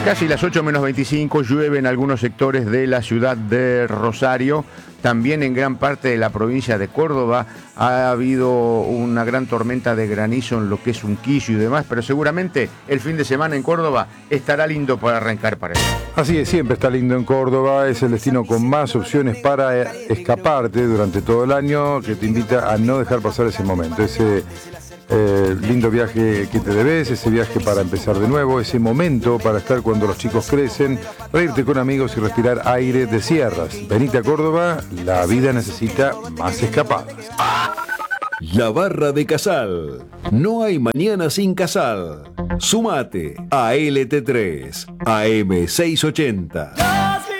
Casi las 8 menos 25, llueve en algunos sectores de la ciudad de Rosario. También en gran parte de la provincia de Córdoba ha habido una gran tormenta de granizo en lo que es Unquillo y demás, pero seguramente el fin de semana en Córdoba estará lindo para arrancar para allá. Así es, siempre está lindo en Córdoba, es el destino con más opciones para escaparte durante todo el año, que te invita a no dejar pasar ese momento, ese lindo viaje que te debes, ese viaje para empezar de nuevo, ese momento para estar cuando los chicos crecen, reírte con amigos y respirar aire de sierras. Venite a Córdoba, la vida necesita más escapadas. La Barra de Casal. No hay mañana sin Casal. Sumate a LT3, AM680.